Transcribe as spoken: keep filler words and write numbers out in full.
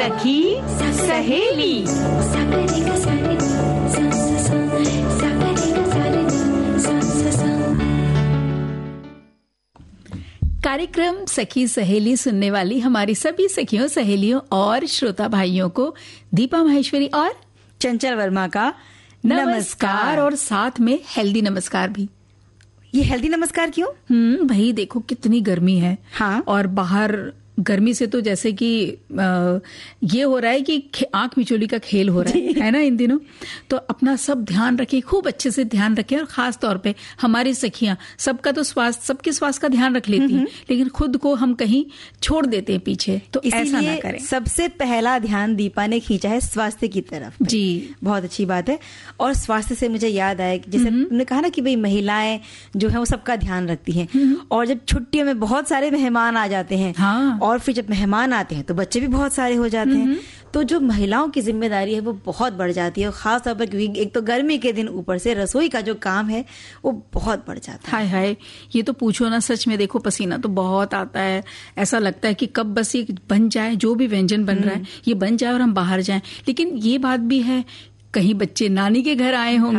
सखी सहेली। कार्यक्रम सखी सहेली सुनने वाली हमारी सभी सखियों, सहेलियों और श्रोता भाइयों को दीपा माहेश्वरी और चंचल वर्मा का नमस्कार, नमस्कार। और साथ में हेल्दी नमस्कार भी। ये हेल्दी नमस्कार क्यों? हम्म भाई देखो कितनी गर्मी है। हाँ। और बाहर गर्मी से तो जैसे कि आ, ये हो रहा है कि आंख मिचोली का खेल हो रहा है है ना इन दिनों। तो अपना सब ध्यान रखें, खूब अच्छे से ध्यान रखें, और खास तौर पे हमारी सखियां, सबका तो स्वास्थ्य, सबके स्वास्थ्य का ध्यान रख लेती हैं, लेकिन खुद को हम कहीं छोड़ देते हैं पीछे, तो ऐसा ना करें। सबसे पहला ध्यान दीपा ने खींचा है स्वास्थ्य की तरफ। जी बहुत अच्छी बात है। और स्वास्थ्य से मुझे याद आया कि जैसे तुमने कहा ना कि भाई महिलाएं जो है वो सबका ध्यान रखती हैं, और जब छुट्टियों में बहुत सारे मेहमान आ जाते हैं, हाँ। और फिर जब मेहमान आते हैं तो बच्चे भी बहुत सारे हो जाते हैं, तो जो महिलाओं की जिम्मेदारी है वो बहुत बढ़ जाती है। और खास तौर पर क्योंकि एक तो गर्मी के दिन ऊपर से रसोई का जो काम है वो बहुत बढ़ जाता है। हाय हाय, ये तो पूछो ना, सच में देखो पसीना तो बहुत आता है। ऐसा लगता है कि कब बस ये बन जाए, जो भी व्यंजन बन रहा है ये बन जाए और हम बाहर जाएं। लेकिन ये बात भी है, कहीं बच्चे नानी के घर आए होंगे,